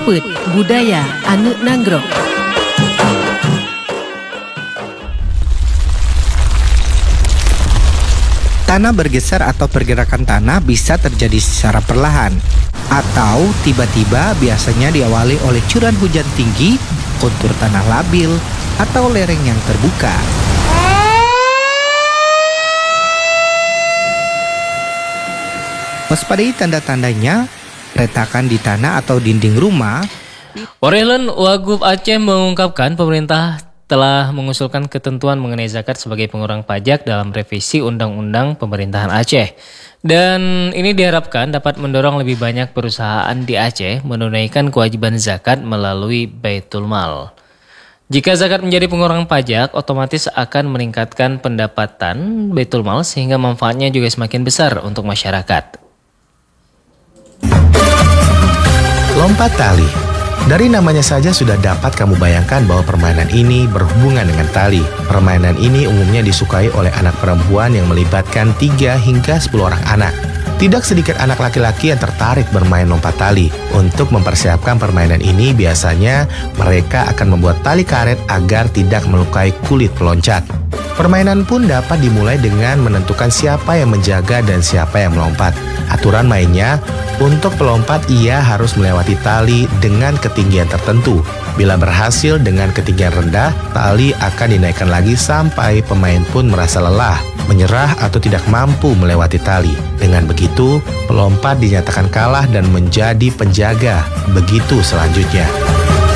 Liput Budaya Anu Nanggrok. Tanah bergeser atau pergerakan tanah bisa terjadi secara perlahan atau tiba-tiba, biasanya diawali oleh curah hujan tinggi, kontur tanah labil, atau lereng yang terbuka. Waspadai tanda-tandanya, retakan di tanah atau dinding rumah. Warelen Wagub Aceh mengungkapkan pemerintah telah mengusulkan ketentuan mengenai zakat sebagai pengurang pajak dalam revisi Undang-Undang Pemerintahan Aceh. Dan ini diharapkan dapat mendorong lebih banyak perusahaan di Aceh menunaikan kewajiban zakat melalui Baitul Mal. Jika zakat menjadi pengurang pajak, otomatis akan meningkatkan pendapatan Baitul Mal sehingga manfaatnya juga semakin besar untuk masyarakat. Lompat tali. Dari namanya saja sudah dapat kamu bayangkan bahwa permainan ini berhubungan dengan tali. Permainan ini umumnya disukai oleh anak perempuan yang melibatkan 3 hingga 10 orang anak. Tidak sedikit anak laki-laki yang tertarik bermain lompat tali. Untuk mempersiapkan permainan ini, biasanya mereka akan membuat tali karet agar tidak melukai kulit peloncat. Permainan pun dapat dimulai dengan menentukan siapa yang menjaga dan siapa yang melompat. Aturan mainnya, untuk pelompat ia harus melewati tali dengan ketinggian tertentu. Bila berhasil dengan ketinggian rendah, tali akan dinaikkan lagi sampai pemain pun merasa lelah, menyerah atau tidak mampu melewati tali. Dengan begitu, pelompat dinyatakan kalah dan menjadi penjaga. Begitu selanjutnya.